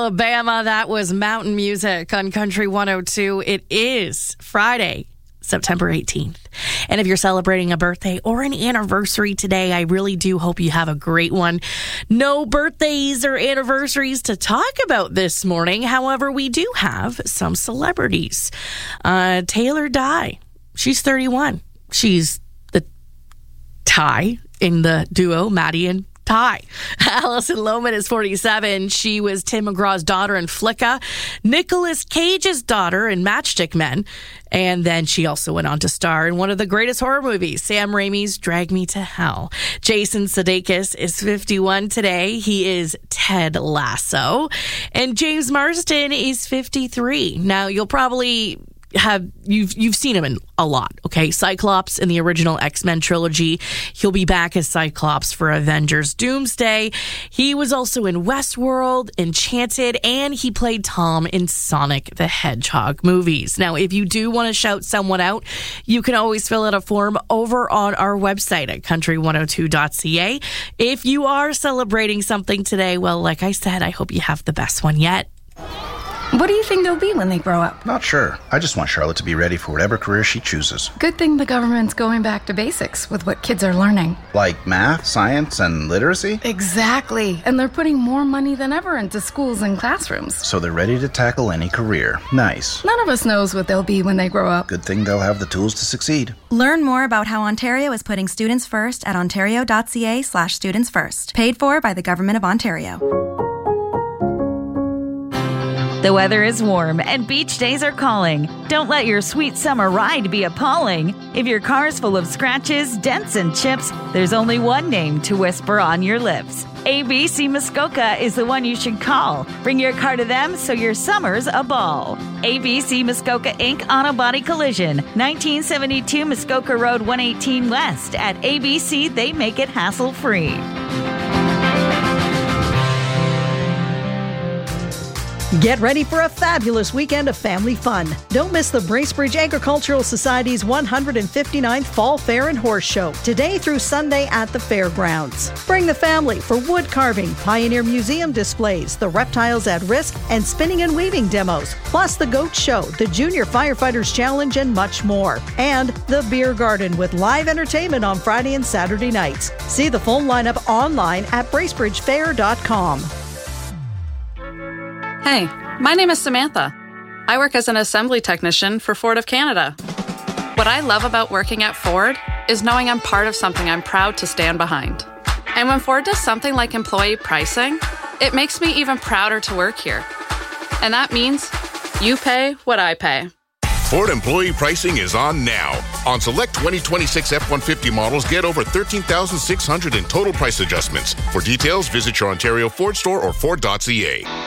Alabama. That was Mountain Music on Country 102. It is Friday, September 18th. And if you're celebrating a birthday or an anniversary today, I really do hope you have a great one. No birthdays or anniversaries to talk about this morning. However, we do have some celebrities. Taylor Dye, she's 31. She's the Ty in the duo Maddie and Ty. Alison Lohman is 47. She was Tim McGraw's daughter in Flicka, Nicolas Cage's daughter in Matchstick Men, and then she also went on to star in one of the greatest horror movies, Sam Raimi's Drag Me to Hell. Jason Sudeikis is 51 today. He is Ted Lasso. And James Marsden is 53. Now, you'll probably you've seen him in a lot, okay? Cyclops in the original X-Men trilogy. He'll be back as Cyclops for Avengers Doomsday. He was also in Westworld, Enchanted, and he played Tom in Sonic the Hedgehog movies. Now, if you do want to shout someone out, you can always fill out a form over on our website at country102.ca. If you are celebrating something today, well, like I said, I hope you have the best one yet. What do you think they'll be when they grow up? Not sure. I just want Charlotte to be ready for whatever career she chooses. Good thing the government's going back to basics with what kids are learning. Like math, science, and literacy? Exactly. And they're putting more money than ever into schools and classrooms. So they're ready to tackle any career. Nice. None of us knows what they'll be when they grow up. Good thing they'll have the tools to succeed. Learn more about how Ontario is putting students first at ontario.ca/studentsfirst. Paid for by the Government of Ontario. The weather is warm and beach days are calling. Don't let your sweet summer ride be appalling. If your car's full of scratches, dents, and chips, there's only one name to whisper on your lips. ABC Muskoka is the one you should call. Bring your car to them so your summer's a ball. ABC Muskoka Inc. Auto Body Collision, 1972 Muskoka Road 118 West. At ABC, they make it hassle-free. Get ready for a fabulous weekend of family fun. Don't miss the Bracebridge Agricultural Society's 159th Fall Fair and Horse Show, today through Sunday at the fairgrounds. Bring the family for wood carving, Pioneer Museum displays, the Reptiles at Risk, and spinning and weaving demos, plus the Goat Show, the Junior Firefighters Challenge, and much more. And the Beer Garden with live entertainment on Friday and Saturday nights. See the full lineup online at bracebridgefair.com. Hey, my name is Samantha. I work as an assembly technician for Ford of Canada. What I love about working at Ford is knowing I'm part of something I'm proud to stand behind. And when Ford does something like employee pricing, it makes me even prouder to work here. And that means you pay what I pay. Ford employee pricing is on now. On select 2026 F-150 models, get over $13,600 in total price adjustments. For details, visit your Ontario Ford store or Ford.ca.